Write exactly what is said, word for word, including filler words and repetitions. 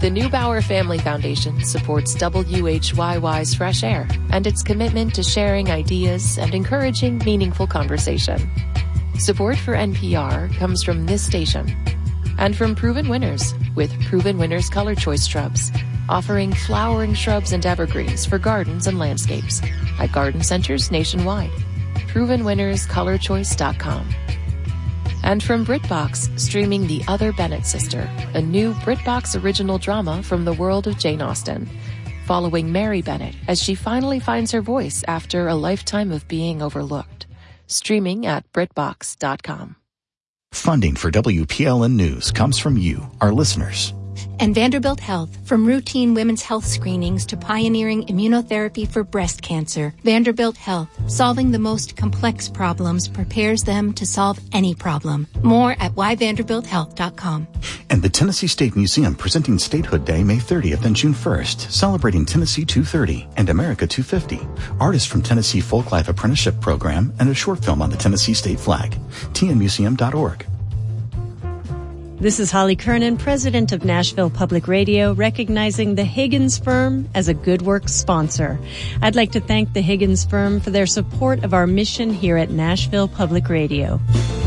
The Neubauer Family Foundation supports W H Y Y's Fresh Air and its commitment to sharing ideas and encouraging meaningful conversation. Support for N P R comes from this station and from Proven Winners with Proven Winners Color Choice Shrubs, offering flowering shrubs and evergreens for gardens and landscapes at garden centers nationwide. proven winners color choice dot com. And from BritBox, streaming The Other Bennett Sister, a new BritBox original drama from the world of Jane Austen, following Mary Bennett as she finally finds her voice after a lifetime of being overlooked. Streaming at brit box dot com. Funding for W P L N News comes from you, our listeners. And Vanderbilt Health, from routine women's health screenings to pioneering immunotherapy for breast cancer, Vanderbilt Health, solving the most complex problems, prepares them to solve any problem. More at why vanderbilt health dot com. And the Tennessee State Museum presenting Statehood Day May thirtieth and June first, celebrating Tennessee two thirty and America two fifty. Artists from Tennessee Folklife Apprenticeship Program and a short film on the Tennessee State flag. T N museum dot org. This is Holly Kernan, president of Nashville Public Radio, recognizing the Higgins Firm as a Good Works sponsor. I'd like to thank the Higgins Firm for their support of our mission here at Nashville Public Radio.